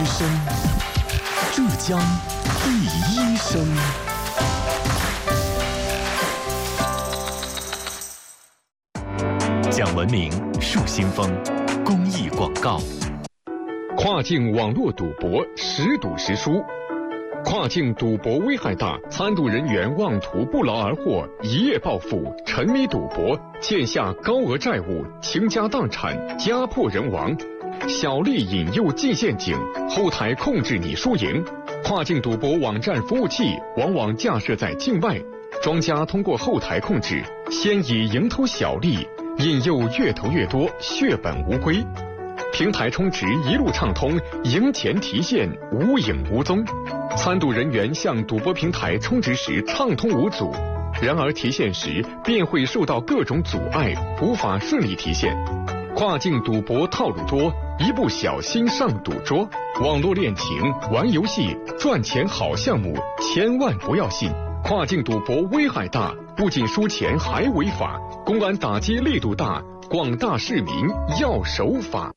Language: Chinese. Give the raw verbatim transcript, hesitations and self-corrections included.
之声，浙江第一声。讲文明树新风，公益广告。 跨境网络赌博时赌时输，跨境赌博危害大，参赌人员妄图不劳而获，一夜暴富，沉迷赌博，欠下高额债务，倾家荡产，家破人亡。小利引诱进陷阱，后台控制你输赢。跨境赌博网站服务器往往架设在境外，庄家通过后台控制，先以蝇头小利引诱越投越多，血本无归。平台充值一路畅通，赢钱提现无影无踪。参赌人员向赌博平台充值时畅通无阻，然而提现时便会受到各种阻碍，无法顺利提现。跨境赌博套路多，一不小心上赌桌。网络恋情、玩游戏、赚钱好项目，千万不要信。跨境赌博危害大，不仅输钱还违法，公安打击力度大，广大市民要守法。